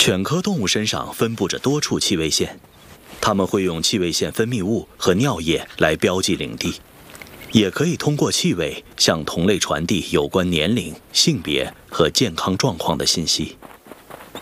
犬科动物身上分布着多处气味线，它们会用气味线分泌物和尿液来标记领地，也可以通过气味向同类传递有关年龄、性别和健康状况的信息。